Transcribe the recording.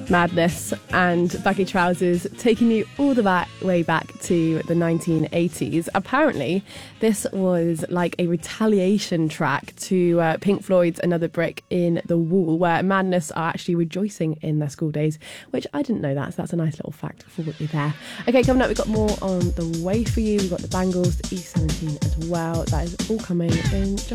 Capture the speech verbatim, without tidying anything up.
Madness and Baggy Trousers, taking you all the back, way back to the nineteen eighties. Apparently, this was like a retaliation track to uh, Pink Floyd's Another Brick in the Wall, where Madness are actually rejoicing in their school days, which I didn't know that, so that's a nice little fact for you there. Okay, coming up, we've got more on the way for you. We've got the Bangles, the E seventeen as well. That is all coming in just